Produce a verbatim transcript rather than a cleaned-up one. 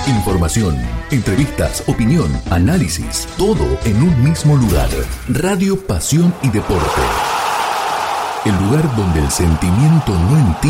Información, entrevistas, opinión, análisis, todo en un mismo lugar. Radio Pasión y Deporte. El lugar donde el sentimiento no entiende.